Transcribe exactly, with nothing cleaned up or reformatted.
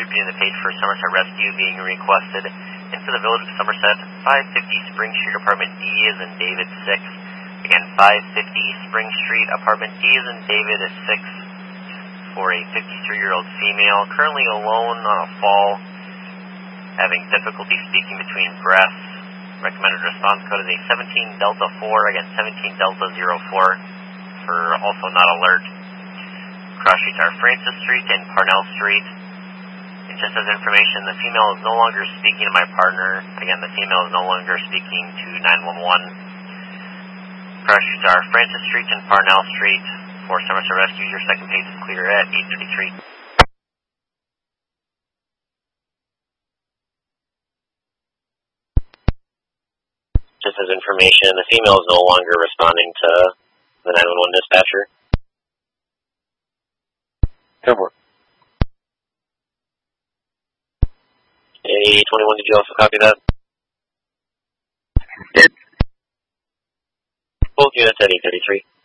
reading the page for Somerset Rescue being requested. And for the Village of Somerset, five fifty Spring Street, Apartment D is in David six. Again, five fifty Spring Street, Apartment D is in David six for a fifty-three-year-old female, currently alone on a fall, having difficulty speaking between breaths. Recommended response code is a seventeen Delta four, again, seventeen Delta zero four for also not alert. Cross streets are Francis Street and Parnell Street. And just as information, the female is no longer speaking to my partner. Again, the female is no longer speaking to nine one one. Cross streets are Francis Street and Parnell Street. For Somerset Rescue, your second page is clear at eight thirty-three. Just as information, the female is no longer responding to the nine one one dispatcher. Go for it. A twenty-one, did you also copy that? Yes. Both units at eight thirty-three.